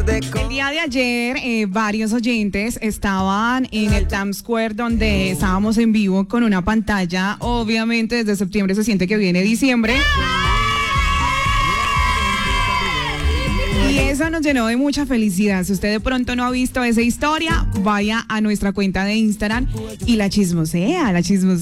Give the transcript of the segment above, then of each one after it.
El día de ayer, varios oyentes estaban en el Times Square donde estábamos en vivo con una pantalla. Obviamente, desde septiembre se siente que viene diciembre. Y eso nos llenó de mucha felicidad. Si usted de pronto no ha visto esa historia, vaya a nuestra cuenta de Instagram y la chismosea.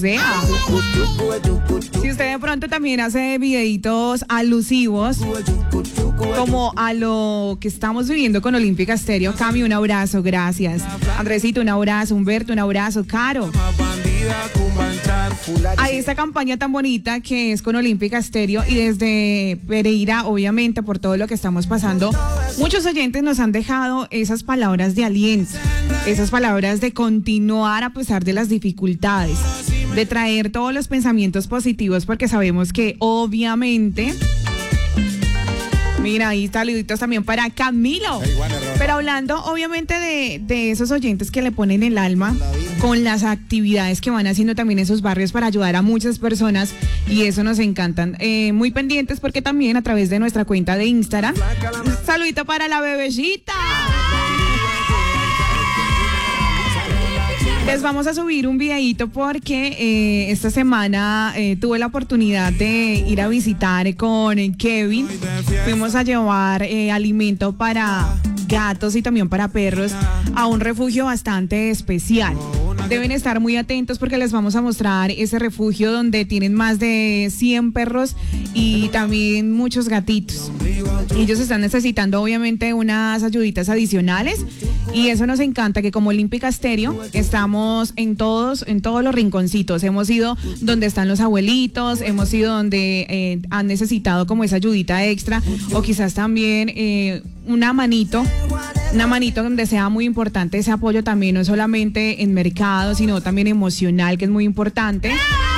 Si usted de pronto también hace videitos alusivos como a lo que estamos viviendo con Olímpica Stereo, Cami, un abrazo, gracias. Andresito, un abrazo. Humberto, un abrazo. Caro, a esta campaña tan bonita que es con Olímpica Stereo y desde Pereira, obviamente por todo lo que estamos pasando, muchos oyentes nos han dejado esas palabras de aliento, esas palabras de continuar a pesar de las dificultades, de traer todos los pensamientos positivos, porque sabemos que obviamente... Mira, ahí saluditos también para Camilo. Pero hablando obviamente de esos oyentes que le ponen el alma con las actividades que van haciendo también en sus barrios para ayudar a muchas personas, y eso nos encantan. Muy pendientes porque también a través de nuestra cuenta de Instagram, un saludito para la bebecita. Les vamos a subir un videíto porque esta semana tuve la oportunidad de ir a visitar con Kevin. Fuimos a llevar alimento para gatos y también para perros a un refugio bastante especial. Deben estar muy atentos porque les vamos a mostrar ese refugio donde tienen más de 100 perros y también muchos gatitos. Ellos están necesitando obviamente unas ayuditas adicionales y eso nos encanta, que como Olímpica Stereo estamos en todos los rinconcitos. Hemos ido donde están los abuelitos, hemos ido donde han necesitado como esa ayudita extra o quizás también una manito donde sea muy importante ese apoyo también, no solamente en mercado, sino también emocional, que es muy importante.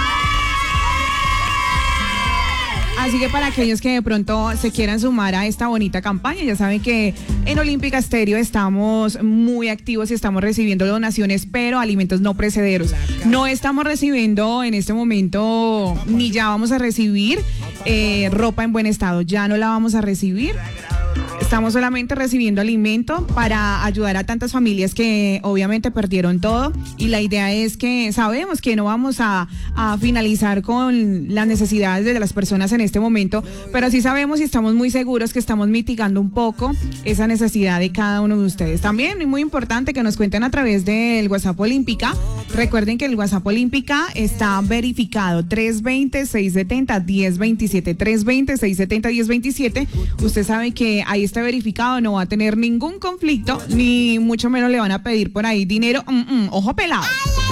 Así que para aquellos que de pronto se quieran sumar a esta bonita campaña, ya saben que en Olímpica Stereo estamos muy activos y estamos recibiendo donaciones, pero alimentos no perecederos. No estamos recibiendo en este momento, ni ya vamos a recibir ropa en buen estado, ya no la vamos a recibir. Estamos solamente recibiendo alimento para ayudar a tantas familias que obviamente perdieron todo, y la idea es que sabemos que no vamos a finalizar con las necesidades de las personas en este momento, pero sí sabemos y estamos muy seguros que estamos mitigando un poco esa necesidad de cada uno de ustedes. También es muy importante que nos cuenten a través del WhatsApp Olímpica. Recuerden que el WhatsApp Olímpica está verificado 320-670-1027, 320-670-1027. Usted sabe que ahí está verificado, no va a tener ningún conflicto, ni mucho menos le van a pedir por ahí dinero. Ojo pelado.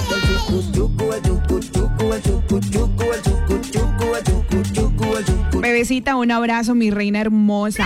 Bebecita, un abrazo, mi reina hermosa.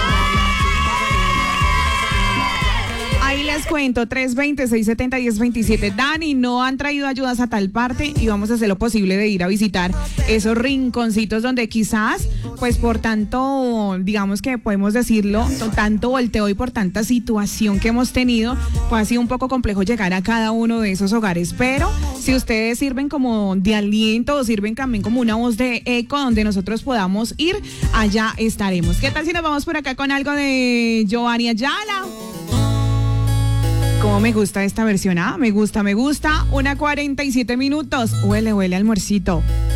Ahí les cuento, 320-670-1027. Dani, no han traído ayudas a tal parte y vamos a hacer lo posible de ir a visitar esos rinconcitos donde quizás, pues por tanto, digamos que podemos decirlo, tanto volteo y por tanta situación que hemos tenido, pues ha sido un poco complejo llegar a cada uno de esos hogares. Pero si ustedes sirven como de aliento o sirven también como una voz de eco donde nosotros podamos ir, allá estaremos. ¿Qué tal si nos vamos por acá con algo de Giovanni Ayala? ¿Cómo me gusta esta versión? Me gusta. 1:47. Huele almuercito.